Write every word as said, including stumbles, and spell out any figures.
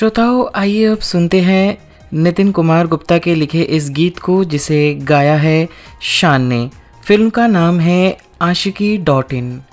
श्रोताओं, आइए अब सुनते हैं नितिन कुमार गुप्ता के लिखे इस गीत को, जिसे गाया है शान ने। फिल्म का नाम है आशिकी डॉट इन।